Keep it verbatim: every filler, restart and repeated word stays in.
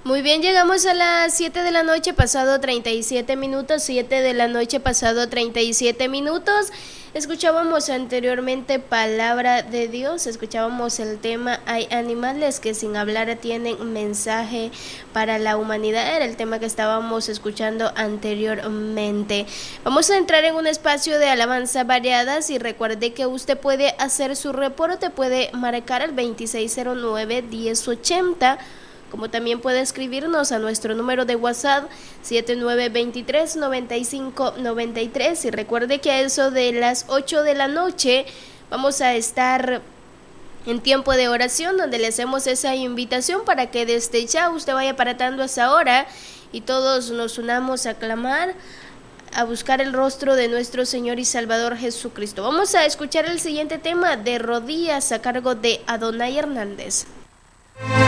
Muy bien, llegamos a las siete de la noche, pasado treinta y siete minutos, siete de la noche, pasado treinta y siete minutos. Escuchábamos anteriormente Palabra de Dios, escuchábamos el tema Hay animales que sin hablar tienen mensaje para la humanidad, era el tema que estábamos escuchando anteriormente. Vamos a entrar en un espacio de alabanza variadas y recuerde que usted puede hacer su reporte, puede marcar al veintiséis cero nueve, diez ochenta, como también puede escribirnos a nuestro número de WhatsApp siete nueve dos tres, nueve cinco nueve tres, y recuerde que a eso de las ocho de la noche vamos a estar en tiempo de oración, donde le hacemos esa invitación para que desde ya usted vaya apartando a esa hora y todos nos unamos a clamar, a buscar el rostro de nuestro Señor y Salvador Jesucristo. Vamos a escuchar el siguiente tema, De Rodillas, a cargo de Adonai Hernández.